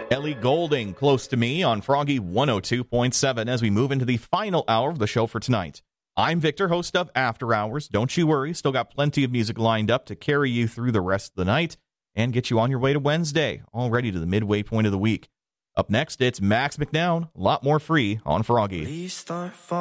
Ellie Goulding, Close to Me on Froggy 102.7 as we move into the final hour of the show for tonight. I'm Victor, host of After Hours. Don't you worry, still got plenty of music lined up to carry you through the rest of the night and get you on your way to Wednesday, already to the midway point of the week. Up next, it's Max McNown, a lot more free on Froggy.